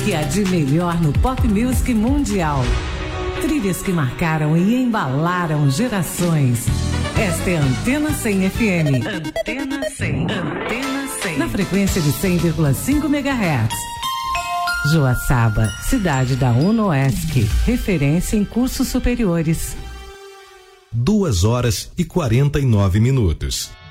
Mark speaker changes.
Speaker 1: que há de melhor no pop music mundial. Trilhas que marcaram e embalaram gerações. Esta é a Antena 100 FM. Antena 100. Antena 100. Na frequência de 100,5 MHz. Joaçaba, cidade da UNOESC, referência em cursos superiores.
Speaker 2: 2h49.